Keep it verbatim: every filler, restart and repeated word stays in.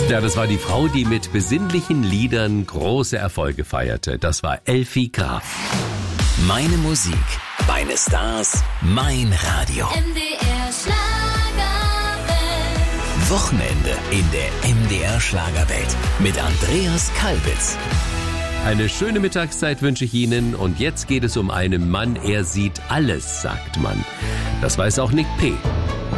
Ja, das war die Frau, die mit besinnlichen Liedern große Erfolge feierte. Das war Elfi Graf. Meine Musik, meine Stars, mein Radio. M D R Schlagerwelt. Wochenende in der M D R Schlagerwelt mit Andreas Kalbitz. Eine schöne Mittagszeit wünsche ich Ihnen. Und jetzt geht es um einen Mann, er sieht alles, sagt man. Das weiß auch Nick P.